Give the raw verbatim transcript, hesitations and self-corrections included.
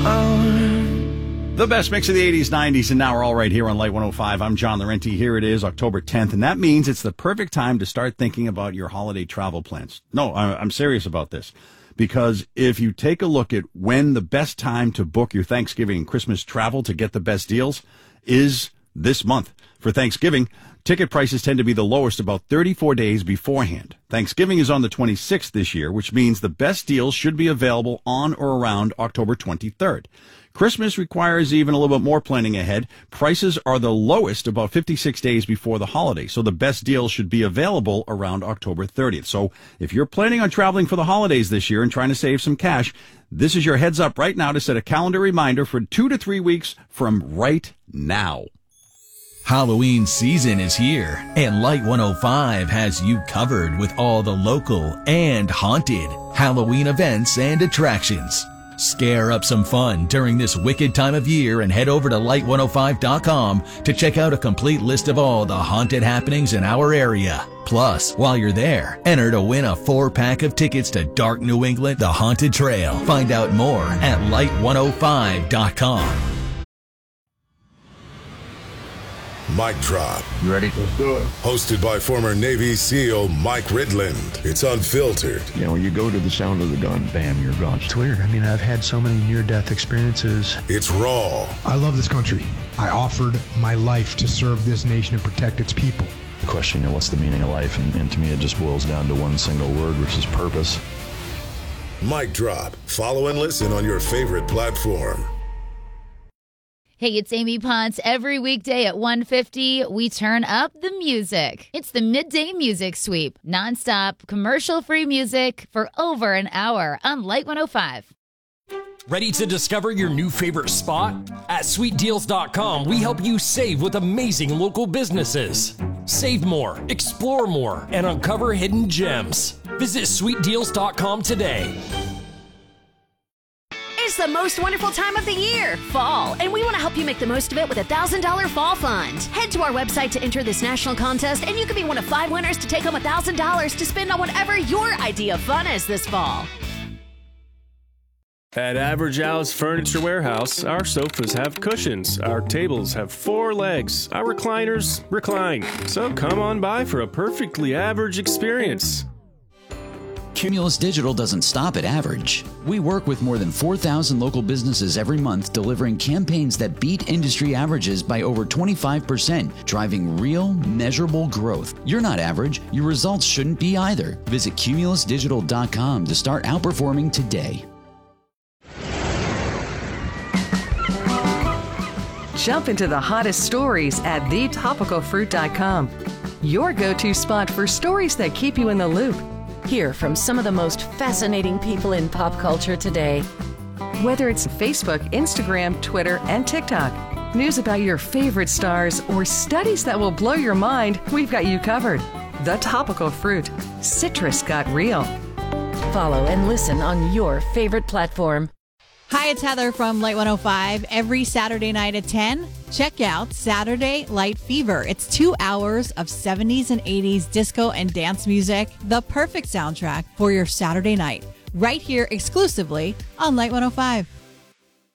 The best mix of the eighties, nineties, and now we're all right here on Light one oh five. I'm John Laurenti. Here it is, October tenth, and that means it's the perfect time to start thinking about your holiday travel plans. No, I'm serious about this, because if you take a look at when the best time to book your Thanksgiving and Christmas travel to get the best deals is this month. For Thanksgiving, ticket prices tend to be the lowest about thirty-four days beforehand. Thanksgiving is on the twenty-sixth this year, which means the best deals should be available on or around October twenty-third. Christmas requires even a little bit more planning ahead. Prices are the lowest about fifty-six days before the holiday, so the best deals should be available around October thirtieth. So if you're planning on traveling for the holidays this year and trying to save some cash, this is your heads up right now to set a calendar reminder for two to three weeks from right now. Halloween season is here, and Light one oh five has you covered with all the local and haunted Halloween events and attractions. Scare up some fun during this wicked time of year and head over to light one oh five dot com to check out a complete list of all the haunted happenings in our area. Plus, while you're there, enter to win a four-pack of tickets to Dark New England, The Haunted Trail. Find out more at light one oh five dot com. Mic Drop. You ready? Let's do it. Hosted by former Navy SEAL Mike Ridland. It's unfiltered. You know, you go to the sound of the gun, bam, you're gone. It's weird. I mean, I've had so many near-death experiences. It's raw. I love this country. I offered my life to serve this nation and protect its people. The question, you know, what's the meaning of life? And, and to me, it just boils down to one single word, which is purpose. Mic Drop. Follow and listen on your favorite platform. Hey, it's Amy Ponce. Every weekday at one fifty, we turn up the music. It's the Midday Music Sweep. Nonstop, commercial-free music for over an hour on Light one oh five. Ready to discover your new favorite spot? At sweet deals dot com, we help you save with amazing local businesses. Save more, explore more, and uncover hidden gems. Visit sweet deals dot com today. It's the most wonderful time of the year, fall, and we want to help you make the most of it with a one thousand dollars Fall Fund. Head to our website to enter this national contest, and you could be one of five winners to take home one thousand dollars to spend on whatever your idea of fun is this fall. At Average Al's Furniture Warehouse, our sofas have cushions, our tables have four legs, our recliners recline. So come on by for a perfectly average experience. Cumulus Digital doesn't stop at average. We work with more than four thousand local businesses every month, delivering campaigns that beat industry averages by over twenty-five percent, driving real, measurable growth. You're not average. Your results shouldn't be either. Visit cumulus digital dot com to start outperforming today. Jump into the hottest stories at the topical fruit dot com. Your go-to spot for stories that keep you in the loop. Hear from some of the most fascinating people in pop culture today. Whether it's Facebook, Instagram, Twitter, and TikTok, news about your favorite stars, or studies that will blow your mind, we've got you covered. The Topical Fruit. Citrus got real. Follow and listen on your favorite platform. Hi, it's Heather from Light one oh five. Every Saturday night at ten, check out Saturday Light Fever. It's two hours of seventies and eighties disco and dance music, the perfect soundtrack for your Saturday night, right here exclusively on Light one oh five.